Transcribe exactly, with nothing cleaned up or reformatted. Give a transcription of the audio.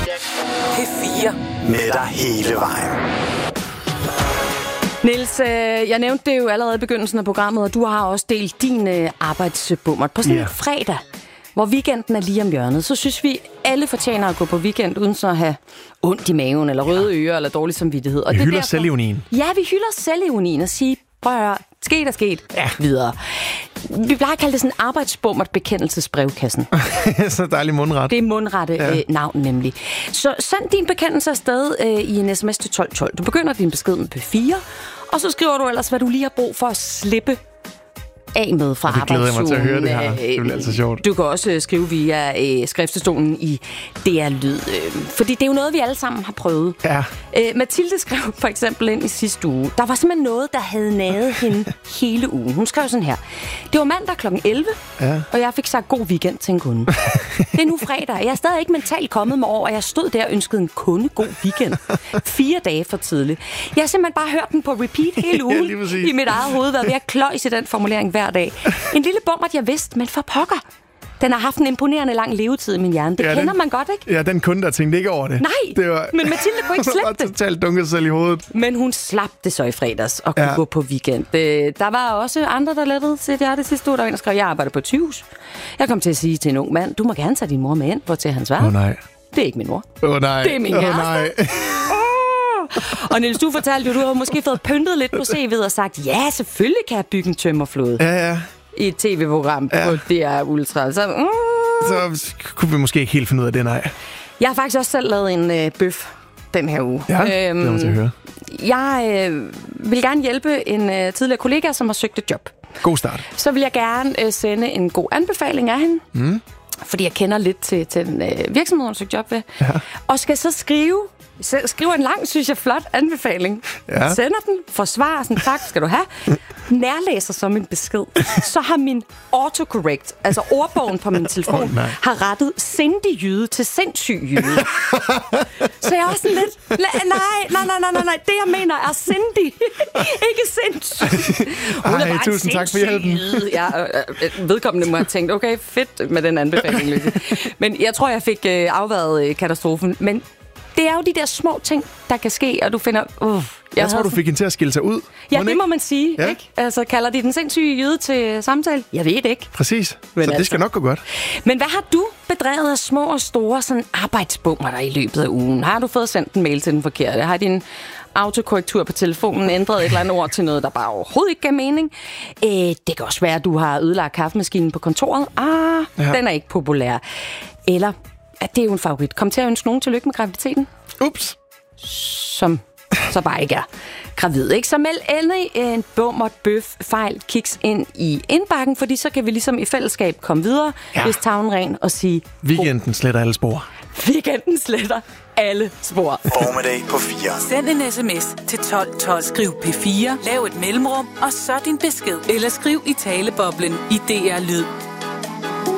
P fire. Med dig hele vejen. Niels, øh, jeg nævnte det jo allerede i begyndelsen af programmet, og du har også delt din øh, arbejdsbummer. På sådan en yeah. fredag, hvor weekenden er lige om hjørnet, så synes vi, alle fortjener at gå på weekend, uden så at have ondt i maven, eller røde ører, eller dårlig samvittighed. Og vi det hylder derfor... selvironien. Ja, vi hylder selvironien og siger, prøv at høre, sket er sket, ja. videre. Vi plejer at kalde det sådan en arbejdsbummert bekendelsesbrevkassen. Så dejlig mundret. Det er mundrette ja. øh, navn nemlig. Så send din bekendelse afsted øh, i en sms til tolv tolv. Du begynder din besked med P fire, og så skriver du ellers, hvad du lige har brug for at slippe af med fra arbejdsugen. Det glæder jeg mig til at høre det her. Det bliver altså sjovt. Du kan også skrive via øh, skriftestolen i D R Lyd. Øh, fordi det er jo noget, vi alle sammen har prøvet. Ja. Øh, Mathilde skrev for eksempel ind i sidste uge. Der var simpelthen noget, der havde naget hende hele ugen. Hun skrev sådan her. Det var mandag klokken elleve, ja. og jeg fik sagt god weekend til en kunde. Det er nu fredag. Jeg er stadig ikke mentalt kommet mig over, og jeg stod der og ønskede en kunde god weekend. Fire dage for tidligt. Jeg har simpelthen bare hørt den på repeat hele ugen ja, i mit eget hoved, været ved at kløjs i den formulering hver dag. En lille bummert, jeg vidste, men for pokker. Den har haft en imponerende lang levetid i min hjerne. Det ja, kender den, man godt, ikke? Ja, den kunde, der tænkte ikke over det. Nej, det var... men Mathilde kunne ikke slippe det. Totalt dunket sig selv i hovedet. Men hun slap det så i fredags og kunne ja. gå på weekend. Der var også andre, der lettede til det, det sidste uge. Der var en, der skrev, jeg arbejder på et sygehus. Jeg kom til at sige til en ung mand, du må gerne tage din mor med ind, hvor til han svarede. Åh oh, nej. Det er ikke min mor. Åh oh, nej. Det er min kæreste. Åh oh, nej. Og Niels, du fortalte jo, du har måske fået pyntet lidt på C V'et og sagt, ja, selvfølgelig kan jeg bygge en tømmerflåde. Ja, ja. I et tv-program ja. på D R Ultra. Så, mm. så kunne vi måske ikke helt finde ud af det, nej. Jeg har faktisk også selv lavet en øh, bøf den her uge. Ja, øhm, det må jeg høre. Jeg øh, vil gerne hjælpe en øh, tidligere kollega, som har søgt et job. God start. Så vil jeg gerne øh, sende en god anbefaling af hende. Mm. Fordi jeg kender lidt til, til den øh, virksomhed, hun har søgt job ved. Ja. Og skal så skrive... Skriver en lang, synes jeg, flot anbefaling. Ja. Sender den, forsvarer sådan, tak skal du have. Nærlæser som en besked. Så har min autocorrect, altså ordbogen på min telefon, oh, har rettet sindig jyde til sindssyg jyde. Så jeg er også sådan lidt, nej, nej, nej, nej, nej, nej, det jeg mener er sindig, ikke sindssyg. Hun Ej, tusind tak for hjælpen. Ja, øh, vedkommende må have tænkt, okay, fedt med den anbefaling. Men jeg tror, jeg fik øh, afværet øh, katastrofen, men det er jo de der små ting, der kan ske, og du finder... Uh, jeg jeg tror, du fik hende til at skille sig ud. Ja, må det ikke? Må man sige, ja. ikke? Altså, kalder de den sindssyge jyde til samtale? Jeg ved ikke. Præcis. Men så altså, det skal nok gå godt. Men hvad har du bedrevet af små og store sådan arbejdsbummer der i løbet af ugen? Har du fået sendt en mail til den forkerte? Har din autokorrektur på telefonen ændret et eller andet ord til noget, der bare overhovedet ikke gav mening? Øh, det kan også være, at du har ødelagt kaffemaskinen på kontoret. Ah, ja. Den er ikke populær. Eller... at det er jo en favorit. Kom til at ønske nogen tillykke med graviditeten. Ups. Som så bare ikke er gravid, ikke? Så meld endelig en bummert bøf fejl kiks ind i indbakken, fordi så kan vi ligesom i fællesskab komme videre, ja. hvis tavlen ren og sige... Weekenden sletter alle spor. Weekenden sletter alle spor. Formiddag på fire. Send en sms til tolv tolv. Skriv P fire, lav et mellemrum, og så din besked. Eller skriv i taleboblen i D R Lyd.